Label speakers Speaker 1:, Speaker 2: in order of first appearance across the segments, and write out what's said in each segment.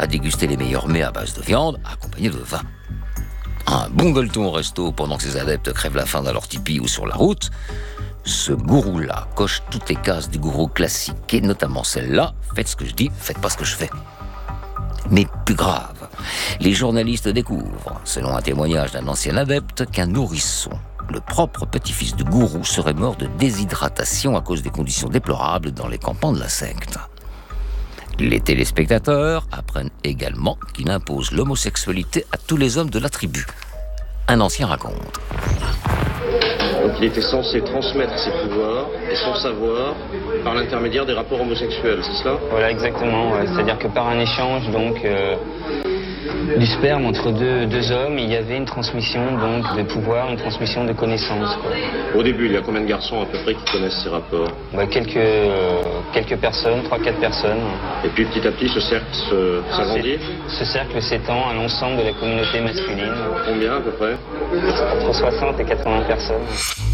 Speaker 1: à déguster les meilleurs mets à base de viande, accompagnés de vin. Un bon gueuleton au resto pendant que ses adeptes crèvent la faim dans leur tipi ou sur la route. Ce gourou-là coche toutes les cases du gourou classique, et notamment celle-là, faites ce que je dis, faites pas ce que je fais. Mais plus grave, les journalistes découvrent, selon un témoignage d'un ancien adepte, qu'un nourrisson, le propre petit-fils du gourou, serait mort de déshydratation à cause des conditions déplorables dans les campements de la secte. Les téléspectateurs apprennent également qu'il impose l'homosexualité à tous les hommes de la tribu. Un ancien raconte.
Speaker 2: Donc il était censé transmettre ses pouvoirs et son savoir par l'intermédiaire des rapports homosexuels, c'est cela ?
Speaker 3: Voilà, exactement. Ouais. C'est-à-dire que par un échange du sperme entre deux hommes, il y avait une transmission donc de pouvoir, une transmission de connaissances. Quoi.
Speaker 2: Au début, il y a combien de garçons à peu près qui connaissent ces rapports ?
Speaker 3: Quelques personnes, 3-4 personnes.
Speaker 2: Et puis petit à petit, ce cercle s'agrandit ?
Speaker 3: Ce cercle s'étend à l'ensemble de la communauté masculine.
Speaker 2: Combien à peu près ?
Speaker 3: Entre 60 et 80 personnes.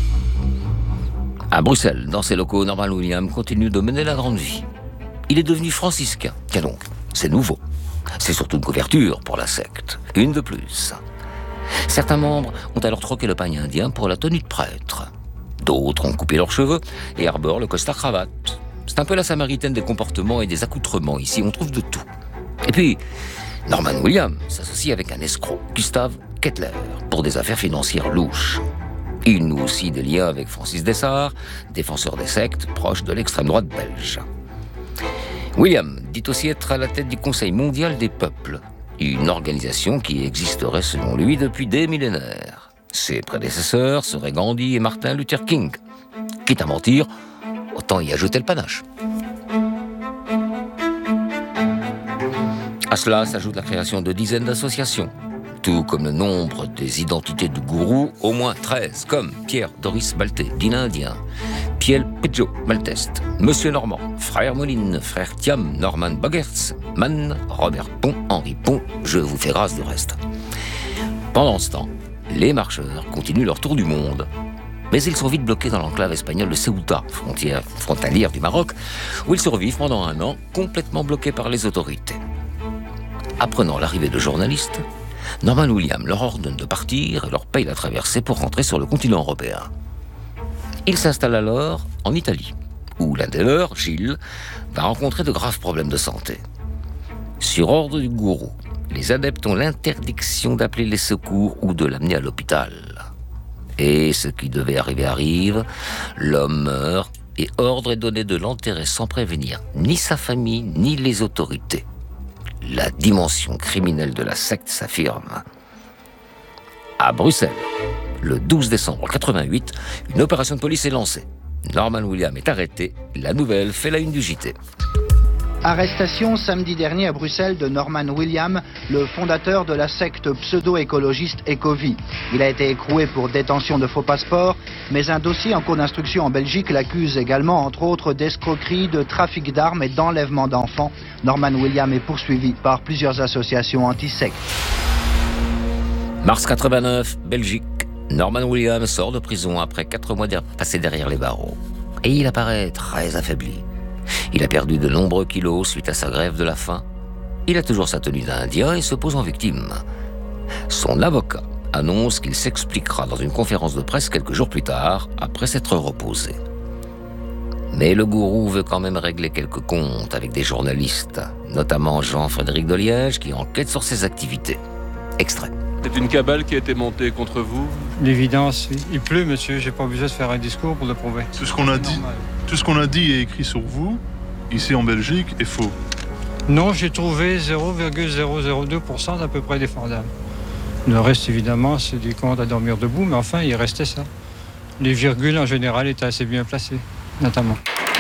Speaker 1: À Bruxelles, dans ses locaux, Norman William continue de mener la grande vie. Il est devenu franciscain. Tiens donc, c'est nouveau. C'est surtout une couverture pour la secte. Une de plus. Certains membres ont alors troqué le pagne indien pour la tenue de prêtre. D'autres ont coupé leurs cheveux et arborent le costard-cravate. C'est un peu la samaritaine des comportements et des accoutrements. Ici, on trouve de tout. Et puis, Norman William s'associe avec un escroc, Gustave Kettler, pour des affaires financières louches. Il noue aussi des liens avec Francis Dessart, défenseur des sectes, proche de l'extrême droite belge. William dit aussi être à la tête du Conseil mondial des peuples, une organisation qui existerait selon lui depuis des millénaires. Ses prédécesseurs seraient Gandhi et Martin Luther King. Quitte à mentir, autant y ajouter le panache. À cela s'ajoute la création de dizaines d'associations, tout comme le nombre des identités du gourou, au moins 13, comme Pierre Doris Balté, Dîne indien, Piel Pedjo Malteste, Monsieur Normand, Frère Moline, Frère Thiam, Norman Bogertz, Mann, Robert Pont, Henri Pont, je vous fais grâce du reste. Pendant ce temps, les marcheurs continuent leur tour du monde. Mais ils sont vite bloqués dans l'enclave espagnole de Ceuta, frontalière du Maroc, où ils survivent pendant un an, complètement bloqués par les autorités. Apprenant l'arrivée de journalistes, Norman William leur ordonne de partir et leur paye la traversée pour rentrer sur le continent européen. Il s'installe alors en Italie, où l'un des leurs, Gilles, va rencontrer de graves problèmes de santé. Sur ordre du gourou, les adeptes ont l'interdiction d'appeler les secours ou de l'amener à l'hôpital. Et ce qui devait arriver arrive, l'homme meurt et ordre est donné de l'enterrer sans prévenir ni sa famille ni les autorités. La dimension criminelle de la secte s'affirme. À Bruxelles, le 12 décembre 88, une opération de police est lancée. Norman William est arrêté. La nouvelle fait la une du JT.
Speaker 4: Arrestation samedi dernier à Bruxelles de Norman William, le fondateur de la secte pseudo-écologiste Ecovie. Il a été écroué pour détention de faux passeports, mais un dossier en cours d'instruction en Belgique l'accuse également, entre autres, d'escroquerie, de trafic d'armes et d'enlèvement d'enfants. Norman William est poursuivi par plusieurs associations anti-sectes.
Speaker 1: Mars 89, Belgique. Norman William sort de prison après 4 mois passés derrière les barreaux. Et il apparaît très affaibli. Il a perdu de nombreux kilos suite à sa grève de la faim. Il a toujours sa tenue d'Indien et se pose en victime. Son avocat annonce qu'il s'expliquera dans une conférence de presse quelques jours plus tard, après s'être reposé. Mais le gourou veut quand même régler quelques comptes avec des journalistes, notamment Jean-Frédéric de Liège, qui enquête sur ses activités. Extrait.
Speaker 5: C'est une cabale qui a été montée contre vous ?
Speaker 6: L'évidence, il pleut, monsieur, j'ai pas besoin de faire un discours pour le prouver.
Speaker 7: Tout ce qu'on a dit et écrit sur vous, ici en Belgique, est faux.
Speaker 6: Non, j'ai trouvé 0,002% d'à peu près défendable. Le reste, évidemment, c'est des comptes à dormir debout, mais enfin, il restait ça. Les virgules, en général, étaient assez bien placées, notamment.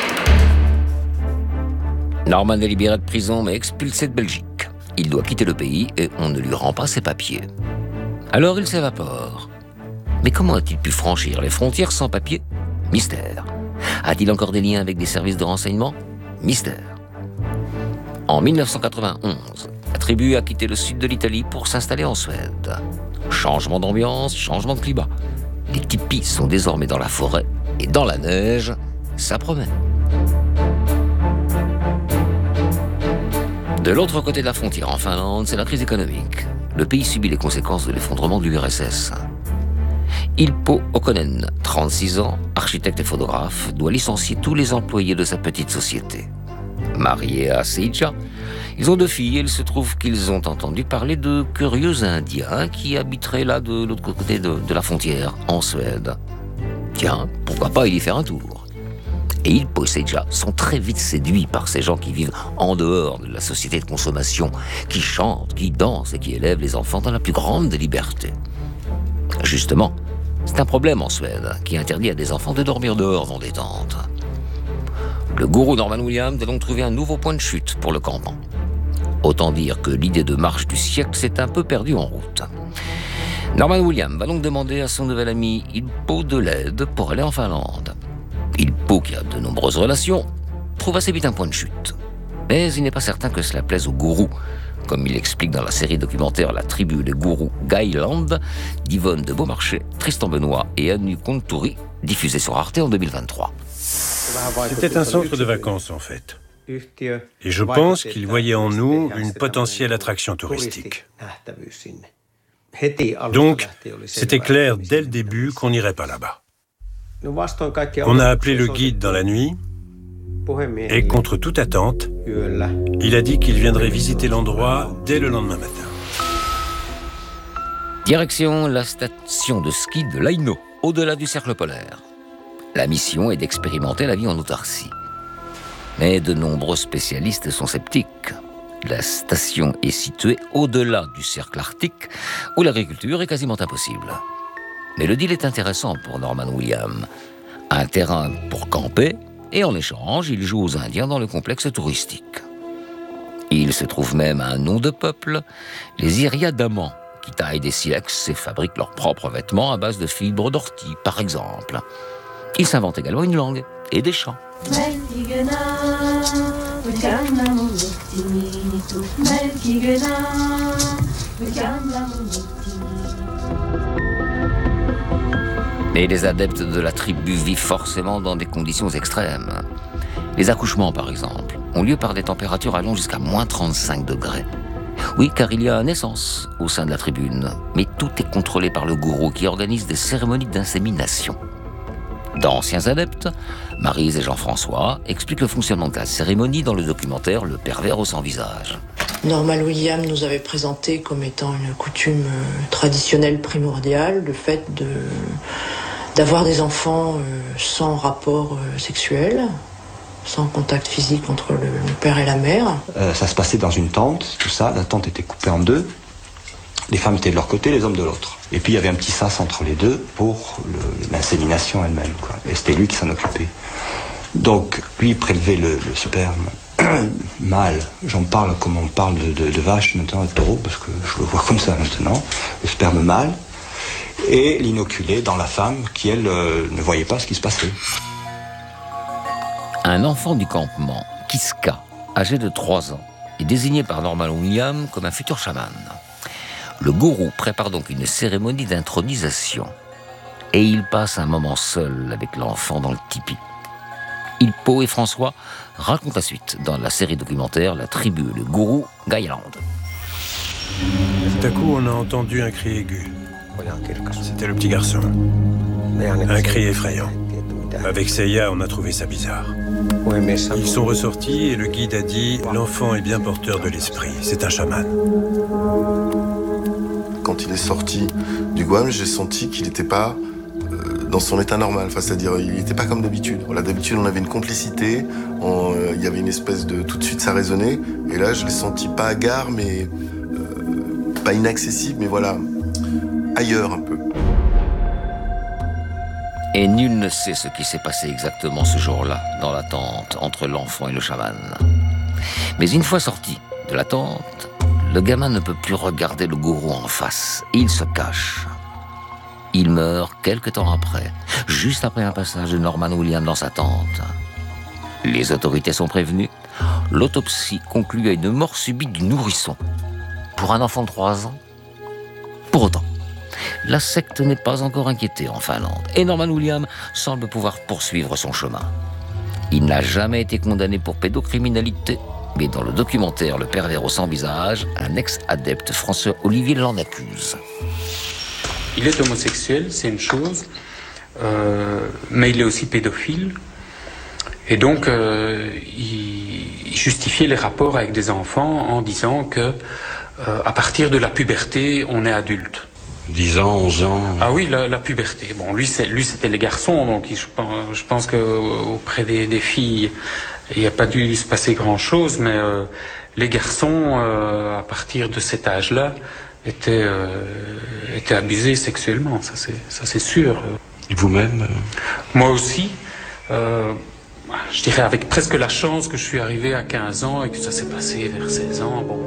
Speaker 1: Norman est libéré de prison, mais expulsé de Belgique. Il doit quitter le pays et on ne lui rend pas ses papiers. Alors il s'évapore. Mais comment a-t-il pu franchir les frontières sans papiers ? Mystère. A-t-il encore des liens avec des services de renseignement ? Mystère. En 1991, la tribu a quitté le sud de l'Italie pour s'installer en Suède. Changement d'ambiance, changement de climat. Les tipis sont désormais dans la forêt et dans la neige, ça promet. De l'autre côté de la frontière, en Finlande, c'est la crise économique. Le pays subit les conséquences de l'effondrement de l'URSS. Ilpo Okkonen, 36 ans, architecte et photographe, doit licencier tous les employés de sa petite société. Marié à Seija, ils ont 2 filles et il se trouve qu'ils ont entendu parler de curieux Indiens qui habiteraient là de l'autre côté de la frontière, en Suède. Tiens, pourquoi pas y faire un tour? Et Ilpo et Seija sont très vite séduits par ces gens qui vivent en dehors de la société de consommation, qui chantent, qui dansent et qui élèvent les enfants dans la plus grande des libertés. Justement, c'est un problème en Suède qui interdit à des enfants de dormir dehors dans des tentes. Le gourou Norman Williams a donc trouvé un nouveau point de chute pour le campement. Autant dire que l'idée de marche du siècle s'est un peu perdue en route. Norman Williams va donc demander à son nouvel ami Ilpo de l'aide pour aller en Finlande. Ilpo, qui a de nombreuses relations, trouve assez vite un point de chute. Mais il n'est pas certain que cela plaise au gourou, comme il explique dans la série documentaire La tribu des gourous Gailand d'Yvonne de Beaumarchais, Tristan Benoît et Anu Konturi, diffusée sur Arte en 2023.
Speaker 8: C'était un centre de vacances en fait. Et je pense qu'il voyait en nous une potentielle attraction touristique. Donc, c'était clair dès le début qu'on n'irait pas là-bas. On a appelé le guide dans la nuit et, contre toute attente, il a dit qu'il viendrait visiter l'endroit dès le lendemain matin.
Speaker 1: Direction la station de ski de l'Aino, au-delà du cercle polaire. La mission est d'expérimenter la vie en autarcie. Mais de nombreux spécialistes sont sceptiques. La station est située au-delà du cercle arctique, où l'agriculture est quasiment impossible. Mais le deal est intéressant pour Norman Williams. Un terrain pour camper, et en échange, il joue aux Indiens dans le complexe touristique. Il se trouve même un nom de peuple, les Iriadamans, qui taillent des silex et fabriquent leurs propres vêtements à base de fibres d'ortie, par exemple. Ils s'inventent également une langue et des chants. Mais les adeptes de la tribu vivent forcément dans des conditions extrêmes. Les accouchements, par exemple, ont lieu par des températures allant jusqu'à moins 35 degrés. Oui, car il y a naissance au sein de la tribune, mais tout est contrôlé par le gourou qui organise des cérémonies d'insémination. D'anciens adeptes, Maryse et Jean-François, expliquent le fonctionnement de la cérémonie dans le documentaire Le pervers au sans visage.
Speaker 9: Norman Williams nous avait présenté comme étant une coutume traditionnelle primordiale, le fait d'avoir des enfants sans rapport sexuel, sans contact physique entre le père et la mère.
Speaker 10: Ça se passait dans une tente, tout ça, la tente était coupée en 2. Les femmes étaient de leur côté, les hommes de l'autre. Et puis il y avait un petit sas entre les deux pour l'insémination elle-même, quoi. Et c'était lui qui s'en occupait. Donc lui prélevait le sperme mâle. J'en parle comme on parle de vache maintenant, de taureau, parce que je le vois comme ça maintenant. Le sperme mâle. Et l'inoculait dans la femme qui, elle, ne voyait pas ce qui se passait.
Speaker 1: Un enfant du campement, Kiska, âgé de 3 ans, est désigné par Norman Williams comme un futur chaman. Le gourou prépare donc une cérémonie d'intronisation. Et il passe un moment seul avec l'enfant dans le tipi. Ilpo et François racontent la suite dans la série documentaire La tribu et le gourou Gailand.
Speaker 8: Tout à coup, on a entendu un cri aigu. C'était le petit garçon. Un cri effrayant. Avec Seiya, on a trouvé ça bizarre. Ils sont ressortis et le guide a dit « L'enfant est bien porteur de l'esprit, c'est un chaman ».
Speaker 11: Quand il est sorti du Guam, j'ai senti qu'il n'était pas dans son état normal. Enfin, c'est-à-dire, il n'était pas comme d'habitude. Là, d'habitude, on avait une complicité, il y avait une espèce de... Tout de suite, ça résonnait. Et là, je l'ai senti pas hagard, mais... pas inaccessible, mais voilà, ailleurs un peu.
Speaker 1: Et nul ne sait ce qui s'est passé exactement ce jour-là, dans la tente, entre l'enfant et le chaman. Mais une fois sorti de la tente, le gamin ne peut plus regarder le gourou en face. Il se cache. Il meurt quelque temps après, juste après un passage de Norman Williams dans sa tente. Les autorités sont prévenues. L'autopsie conclut à une mort subite du nourrisson. Pour un enfant de 3 ans. Pour autant, la secte n'est pas encore inquiétée en Finlande. Et Norman Williams semble pouvoir poursuivre son chemin. Il n'a jamais été condamné pour pédocriminalité Mais dans le documentaire Le pervers au sans visage, un ex-adepte, François Olivier, l'en accuse.
Speaker 12: Il est homosexuel, c'est une chose, mais il est aussi pédophile. Et donc, il justifiait les rapports avec des enfants en disant que à partir de la puberté, on est adulte.
Speaker 8: 10 ans, 11 ans...
Speaker 12: Ah oui, la puberté. Bon, lui c'était les garçons, donc je pense qu'auprès des filles, il n'y a pas dû se passer grand-chose, mais les garçons, à partir de cet âge-là, étaient abusés sexuellement, ça c'est sûr.
Speaker 8: Et vous-même
Speaker 12: Moi aussi. Je dirais avec presque la chance que je suis arrivé à 15 ans et que ça s'est passé vers 16 ans. Bon,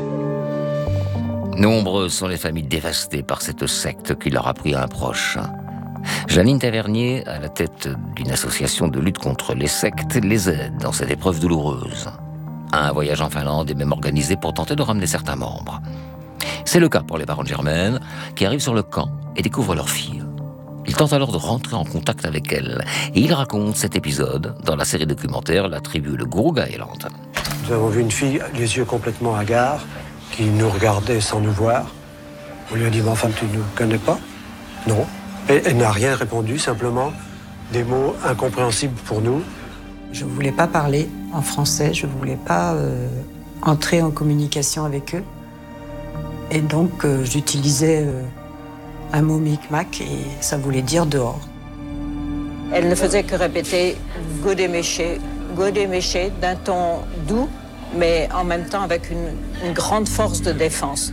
Speaker 1: nombreuses sont les familles dévastées par cette secte qui leur a pris un proche. Janine Tavernier, à la tête d'une association de lutte contre les sectes, les aide dans cette épreuve douloureuse. Un voyage en Finlande est même organisé pour tenter de ramener certains membres. C'est le cas pour les parents de Germaine, qui arrivent sur le camp et découvrent leur fille. Ils tentent alors de rentrer en contact avec elle. Et ils racontent cet épisode dans la série documentaire La tribu Le Gourou Gaëland.
Speaker 13: Nous avons vu une fille, les yeux complètement hagards, qui nous regardait sans nous voir. On lui a dit, mais enfin, tu ne nous connais pas? Non. Et elle n'a rien répondu, simplement des mots incompréhensibles pour nous.
Speaker 14: Je ne voulais pas parler en français, je ne voulais pas entrer en communication avec eux. Et donc, j'utilisais un mot micmac et ça voulait dire dehors.
Speaker 15: Elle ne faisait que répéter « Godéméché », d'un ton doux, mais en même temps avec une grande force de défense.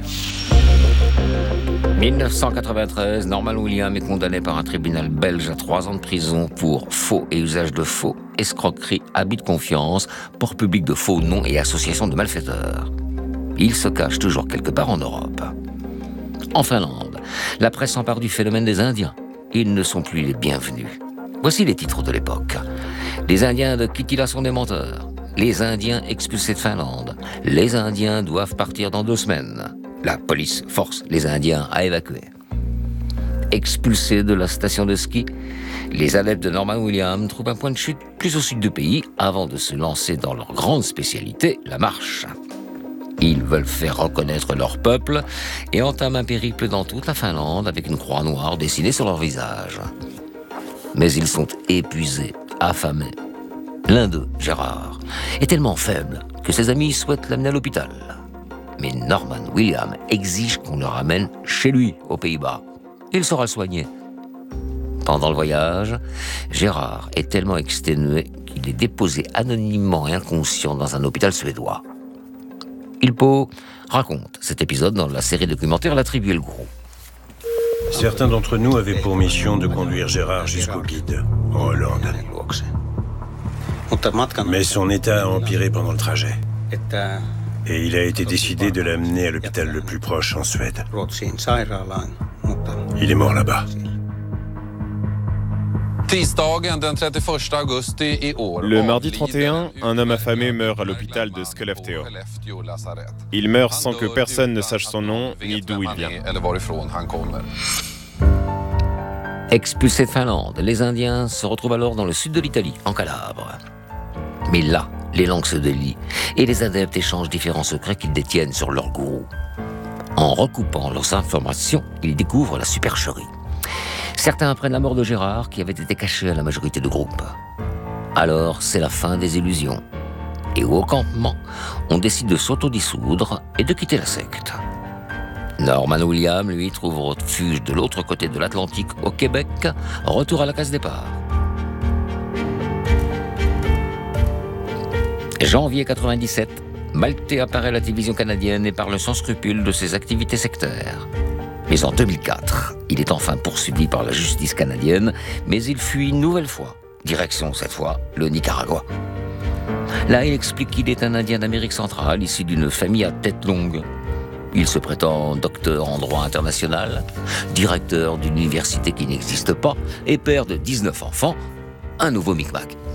Speaker 1: 1993, Norman William est condamné par un tribunal belge à 3 ans de prison pour faux et usage de faux, escroquerie, abus de confiance, port public de faux noms et association de malfaiteurs. Il se cache toujours quelque part en Europe. En Finlande, la presse s'empare du phénomène des Indiens. Ils ne sont plus les bienvenus. Voici les titres de l'époque. Les Indiens de Kittilä sont des menteurs. Les Indiens expulsés de Finlande. Les Indiens doivent partir dans 2 semaines. La police force les Indiens à évacuer. Expulsés de la station de ski, les adeptes de Norman William trouvent un point de chute plus au sud du pays avant de se lancer dans leur grande spécialité, la marche. Ils veulent faire reconnaître leur peuple et entament un périple dans toute la Finlande avec une croix noire dessinée sur leur visage. Mais ils sont épuisés, affamés. L'un d'eux, Gérard, est tellement faible que ses amis souhaitent l'amener à l'hôpital. Mais Norman William exige qu'on le ramène chez lui, aux Pays-Bas. Il sera le soigner. Pendant le voyage, Gérard est tellement exténué qu'il est déposé anonymement et inconscient dans un hôpital suédois. Ilpo raconte cet épisode dans la série documentaire La tribu et le Gourou.
Speaker 8: Certains d'entre nous avaient pour mission de conduire Gérard jusqu'au guide, en Hollande. Mais son état a empiré pendant le trajet. Et il a été décidé de l'amener à l'hôpital le plus proche en Suède. Il est mort là-bas.
Speaker 16: Le mardi 31, un homme affamé meurt à l'hôpital de Skellefteå. Il meurt sans que personne ne sache son nom ni d'où il vient.
Speaker 1: Expulsés de Finlande, les Indiens se retrouvent alors dans le sud de l'Italie, en Calabre. Mais là, les langues se délient et les adeptes échangent différents secrets qu'ils détiennent sur leur gourou. En recoupant leurs informations, ils découvrent la supercherie. Certains apprennent la mort de Gérard qui avait été caché à la majorité du groupe. Alors, c'est la fin des illusions. Et au campement, on décide de s'autodissoudre et de quitter la secte. Norman William, lui, trouve refuge de l'autre côté de l'Atlantique, au Québec, retour à la case départ. Janvier 97, Maltais apparaît à la télévision canadienne et parle sans scrupule de ses activités sectaires. Mais en 2004, il est enfin poursuivi par la justice canadienne, mais il fuit une nouvelle fois. Direction, cette fois, le Nicaragua. Là, il explique qu'il est un Indien d'Amérique centrale, issu d'une famille à tête longue. Il se prétend docteur en droit international, directeur d'une université qui n'existe pas, et père de 19 enfants, un nouveau micmac.